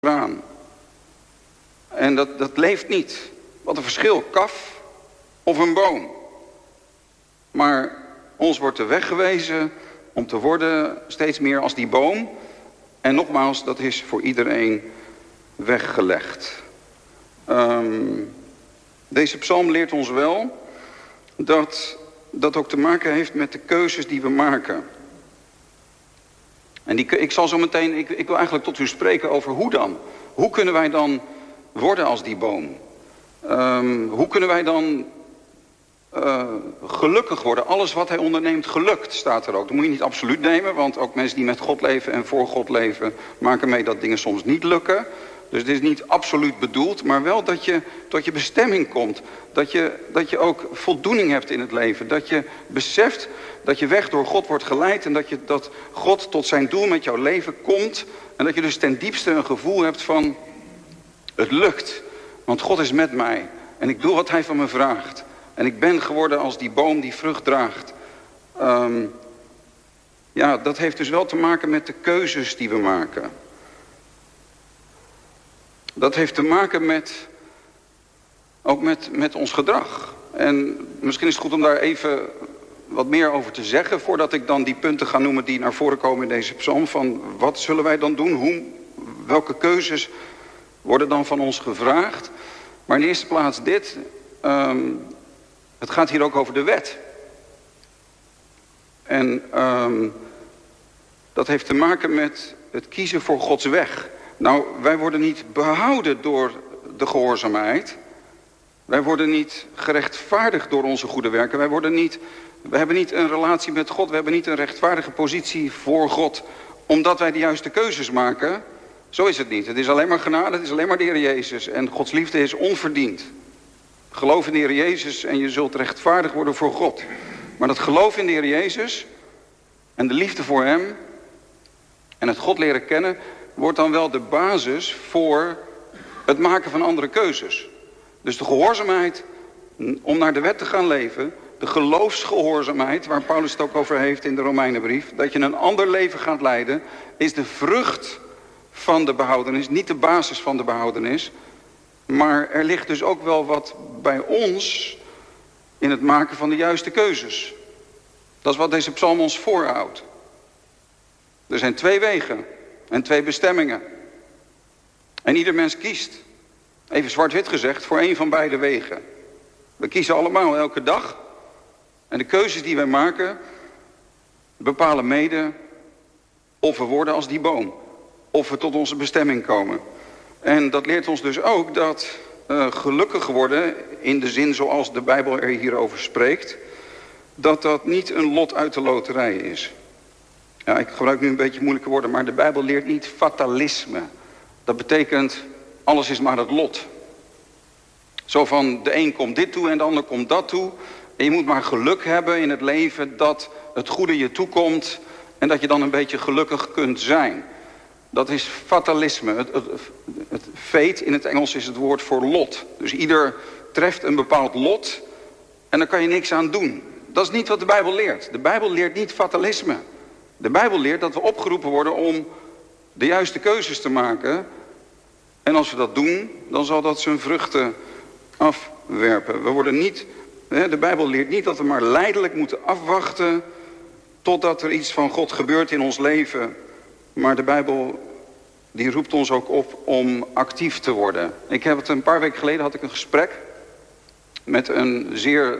graan. En dat leeft niet. Wat een verschil, kaf of een boom. Maar ons wordt de weg gewezen om te worden steeds meer als die boom. En nogmaals, dat is voor iedereen weggelegd. Deze psalm leert ons wel dat dat ook te maken heeft met de keuzes die we maken. En ik zal zo meteen, ik wil eigenlijk tot u spreken over hoe dan. Hoe kunnen wij dan worden als die boom? Hoe kunnen wij dan gelukkig worden? Alles wat hij onderneemt gelukt, staat er ook. Dat moet je niet absoluut nemen, want ook mensen die met God leven en voor God leven maken mee dat dingen soms niet lukken. Dus het is niet absoluut bedoeld, maar wel dat je tot je bestemming komt. Dat je ook voldoening hebt in het leven. Dat je beseft dat je weg door God wordt geleid en dat God tot zijn doel met jouw leven komt. En dat je dus ten diepste een gevoel hebt van, het lukt. Want God is met mij en ik doe wat hij van me vraagt. En ik ben geworden als die boom die vrucht draagt. Dat heeft dus wel te maken met de keuzes die we maken. Dat heeft te maken met ons gedrag. En misschien is het goed om daar even wat meer over te zeggen, voordat ik dan die punten ga noemen die naar voren komen in deze psalm. Van wat zullen wij dan doen? Welke keuzes worden dan van ons gevraagd? Maar in de eerste plaats dit. Het gaat hier ook over de wet. En dat heeft te maken met het kiezen voor Gods weg. Nou, wij worden niet behouden door de gehoorzaamheid. Wij worden niet gerechtvaardigd door onze goede werken. We hebben niet een relatie met God. We hebben niet een rechtvaardige positie voor God. Omdat wij de juiste keuzes maken. Zo is het niet. Het is alleen maar genade. Het is alleen maar de Heer Jezus. En Gods liefde is onverdiend. Geloof in de Heer Jezus en je zult rechtvaardig worden voor God. Maar dat geloof in de Heer Jezus en de liefde voor hem en het God leren kennen wordt dan wel de basis voor het maken van andere keuzes. Dus de gehoorzaamheid om naar de wet te gaan leven, de geloofsgehoorzaamheid, waar Paulus het ook over heeft in de Romeinenbrief, dat je een ander leven gaat leiden, is de vrucht van de behoudenis, niet de basis van de behoudenis. Maar er ligt dus ook wel wat bij ons in het maken van de juiste keuzes. Dat is wat deze psalm ons voorhoudt. Er zijn 2 wegen en 2 bestemmingen. En ieder mens kiest, even zwart-wit gezegd, voor één van beide wegen. We kiezen allemaal elke dag. En de keuzes die wij maken bepalen mede of we worden als die boom. Of we tot onze bestemming komen. En dat leert ons dus ook dat gelukkig worden, in de zin zoals de Bijbel er hierover spreekt, dat niet een lot uit de loterij is. Ja, ik gebruik nu een beetje moeilijke woorden, maar de Bijbel leert niet fatalisme. Dat betekent, alles is maar het lot. Zo van, de een komt dit toe en de ander komt dat toe. En je moet maar geluk hebben in het leven dat het goede je toekomt en dat je dan een beetje gelukkig kunt zijn. Dat is fatalisme. Het fate in het Engels is het woord voor lot. Dus ieder treft een bepaald lot en daar kan je niks aan doen. Dat is niet wat de Bijbel leert. De Bijbel leert niet fatalisme. De Bijbel leert dat we opgeroepen worden om de juiste keuzes te maken. En als we dat doen, dan zal dat zijn vruchten afwerpen. We worden niet, de Bijbel leert niet dat we maar lijdelijk moeten afwachten totdat er iets van God gebeurt in ons leven. Maar de Bijbel die roept ons ook op om actief te worden. Ik heb het een paar weken geleden had ik een gesprek met een zeer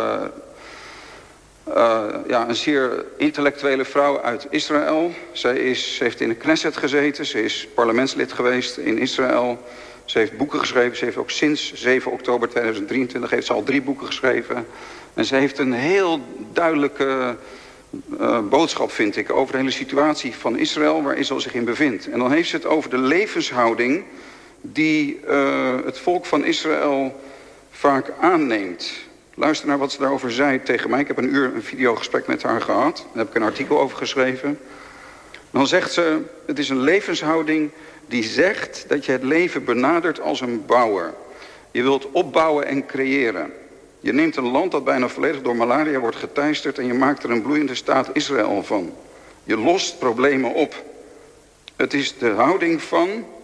intellectuele vrouw uit Israël. Ze heeft in de Knesset gezeten, ze is parlementslid geweest in Israël. Ze heeft boeken geschreven, ze heeft ook sinds 7 oktober 2023 heeft ze al 3 boeken geschreven. En ze heeft een heel duidelijke boodschap, vind ik, over de hele situatie van Israël, waar Israël zich in bevindt. En dan heeft ze het over de levenshouding die het volk van Israël vaak aanneemt. Luister naar wat ze daarover zei tegen mij. Ik heb een videogesprek met haar gehad. Daar heb ik een artikel over geschreven. Dan zegt ze, het is een levenshouding die zegt dat je het leven benadert als een bouwer. Je wilt opbouwen en creëren. Je neemt een land dat bijna volledig door malaria wordt geteisterd en je maakt er een bloeiende staat Israël van. Je lost problemen op. Het is de houding van